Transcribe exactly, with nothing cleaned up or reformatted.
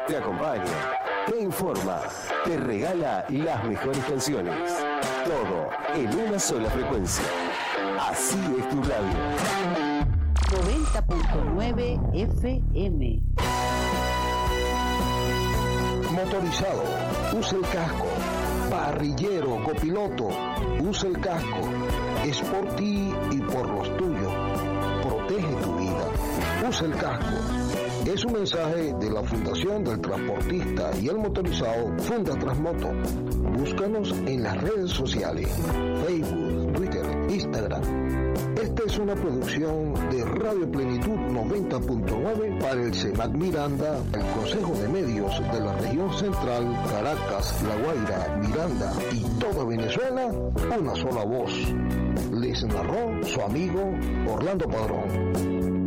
te acompaña, te informa, te regala las mejores canciones. Todo en una sola frecuencia. Así es tu radio. noventa punto nueve F M. Motorizado, usa el casco. Parrillero, copiloto, usa el casco. Es por ti y por los tuyos. Protege tu vida. Usa el casco. Es un mensaje de la Fundación del Transportista y el Motorizado Funda Transmoto. Búscanos en las redes sociales, Facebook, Twitter, Instagram. Esta es una producción de Radio Plenitud noventa punto nueve para el CEMAC Miranda, el Consejo de Medios de la Región Central, Caracas, La Guaira, Miranda y toda Venezuela, una sola voz. Les narró su amigo Orlando Padrón.